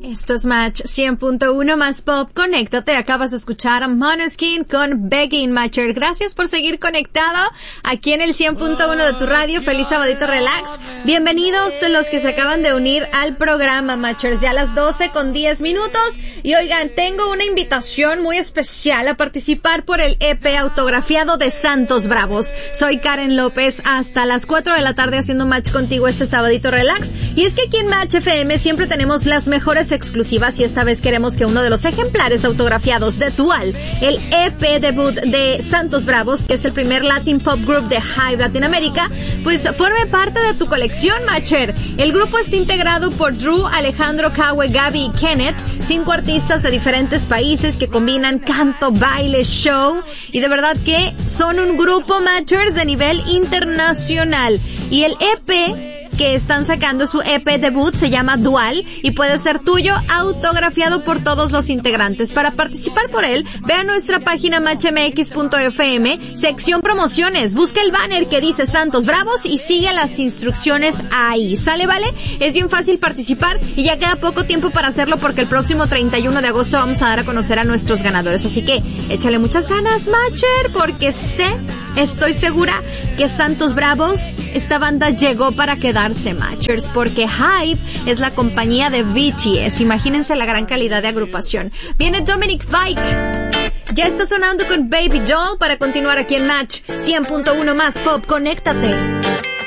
Esto es Match 100.1 más Pop. Conéctate. Acabas de escuchar a Måneskin con Begging, Matcher. Gracias por seguir conectado aquí en el 100.1 de tu radio. Feliz sabadito relax. Bienvenidos los que se acaban de unir al programa, Matchers. Ya a las 12:10. Y oigan, tengo una invitación muy especial a participar por el EP autografiado de Santos Bravos. Soy Karen López, hasta las 4 de la tarde haciendo match contigo este sabadito relax. Y es que aquí en Match FM siempre tenemos las mejores exclusivas y esta vez queremos que uno de los ejemplares autografiados de Dual, el EP debut de Santos Bravos, que es el primer Latin Pop Group de Hive Latinoamérica, pues forme parte de tu colección, Matcher. El grupo está integrado por Drew, Alejandro, Kawe, Gaby y Kenneth, 5 artistas de diferentes países que combinan canto, baile, show, y de verdad que son un grupo, Matchers, de nivel internacional. Y el EP que están sacando, su EP debut, se llama Dual y puede ser tuyo, autografiado por todos los integrantes. Para participar por él, ve a nuestra página matchmx.fm, sección promociones, busca el banner que dice Santos Bravos y sigue las instrucciones ahí. ¿Sale, vale? Es bien fácil participar y ya queda poco tiempo para hacerlo porque el próximo 31 de agosto vamos a dar a conocer a nuestros ganadores. Así que échale muchas ganas, Matcher, porque estoy segura que Santos Bravos, esta banda llegó para quedarse, Matchers, porque Hive es la compañía de BTS. Imagínense la gran calidad de agrupación. Viene Dominic Fike. Ya está sonando con Baby Doll para continuar aquí en Match 100.1 más Pop. Conéctate.